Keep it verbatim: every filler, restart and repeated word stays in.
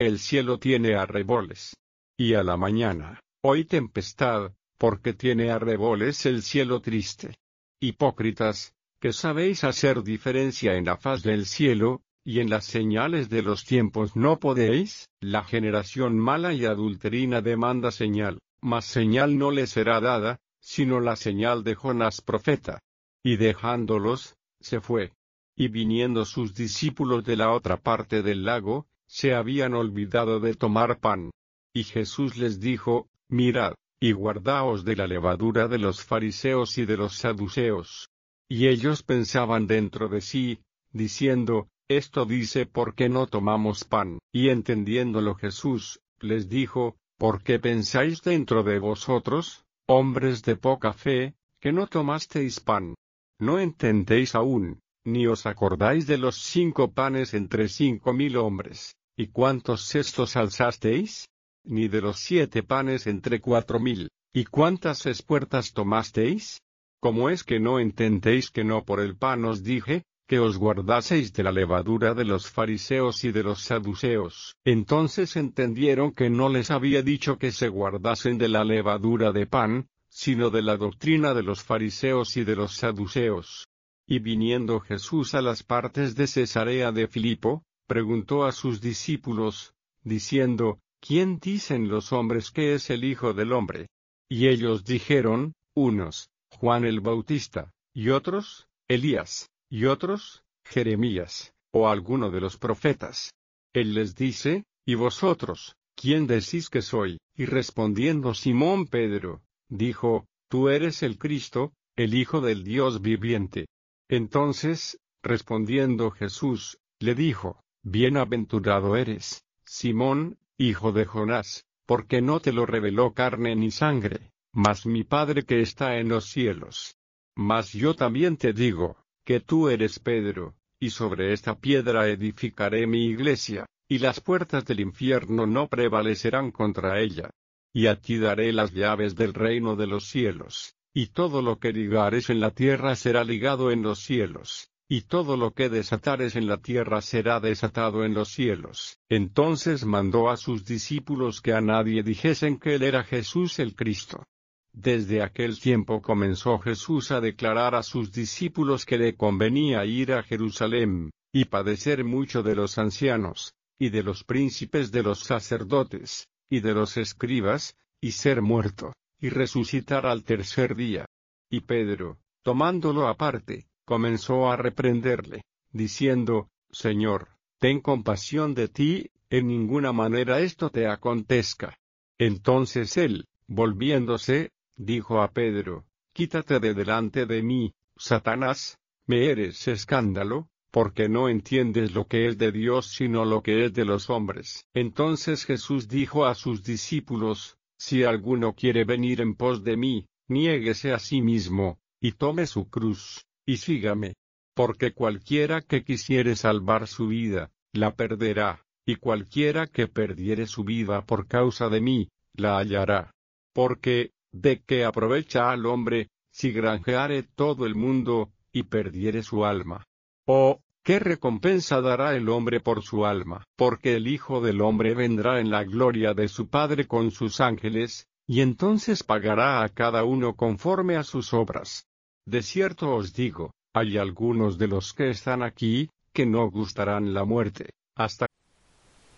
el cielo tiene arreboles. Y a la mañana, hoy tempestad, porque tiene arreboles el cielo triste. Hipócritas, que sabéis hacer diferencia en la faz del cielo, y en las señales de los tiempos no podéis. La generación mala y adulterina demanda señal, mas señal no le será dada, sino la señal de Jonás profeta. Y dejándolos, se fue. Y viniendo sus discípulos de la otra parte del lago, se habían olvidado de tomar pan. Y Jesús les dijo, mirad, y guardaos de la levadura de los fariseos y de los saduceos. Y ellos pensaban dentro de sí, diciendo, esto dice ¿por qué no tomamos pan? Y entendiéndolo Jesús, les dijo, ¿por qué pensáis dentro de vosotros, hombres de poca fe, que no tomasteis pan? ¿No entendéis aún, ni os acordáis de los cinco panes entre cinco mil hombres, y cuántos cestos alzasteis? Ni de los siete panes entre cuatro mil, ¿y cuántas espuertas tomasteis? ¿Cómo es que no entendéis que no por el pan os dije, que os guardaseis de la levadura de los fariseos y de los saduceos? Entonces entendieron que no les había dicho que se guardasen de la levadura de pan, sino de la doctrina de los fariseos y de los saduceos. Y viniendo Jesús a las partes de Cesarea de Filipo, preguntó a sus discípulos, diciendo, ¿quién dicen los hombres que es el Hijo del Hombre? Y ellos dijeron, unos, Juan el Bautista, y otros, Elías, y otros, Jeremías, o alguno de los profetas. Él les dice, ¿y vosotros, quién decís que soy? Y respondiendo Simón Pedro, dijo, tú eres el Cristo, el Hijo del Dios viviente. Entonces, respondiendo Jesús, le dijo, bienaventurado eres, Simón, hijo de Jonás, porque no te lo reveló carne ni sangre, mas mi Padre que está en los cielos. Mas yo también te digo, que tú eres Pedro, y sobre esta piedra edificaré mi iglesia, y las puertas del infierno no prevalecerán contra ella. Y a ti daré las llaves del reino de los cielos, y todo lo que ligares en la tierra será ligado en los cielos, y todo lo que desatares en la tierra será desatado en los cielos. Entonces mandó a sus discípulos que a nadie dijesen que él era Jesús el Cristo. Desde aquel tiempo comenzó Jesús a declarar a sus discípulos que le convenía ir a Jerusalén, y padecer mucho de los ancianos, y de los príncipes de los sacerdotes, y de los escribas, y ser muerto, y resucitar al tercer día. Y Pedro, tomándolo aparte, comenzó a reprenderle, diciendo, Señor, ten compasión de ti, en ninguna manera esto te acontezca. Entonces él, volviéndose, dijo a Pedro, quítate de delante de mí, Satanás, me eres escándalo, porque no entiendes lo que es de Dios sino lo que es de los hombres. Entonces Jesús dijo a sus discípulos, si alguno quiere venir en pos de mí, niéguese a sí mismo, y tome su cruz, y sígame. Porque cualquiera que quisiere salvar su vida, la perderá, y cualquiera que perdiere su vida por causa de mí, la hallará. Porque, ¿de qué aprovecha al hombre, si granjeare todo el mundo, y perdiere su alma? ¿O, qué recompensa dará el hombre por su alma? Porque el Hijo del Hombre vendrá en la gloria de su Padre con sus ángeles, y entonces pagará a cada uno conforme a sus obras. De cierto os digo, hay algunos de los que están aquí, que no gustarán la muerte, hasta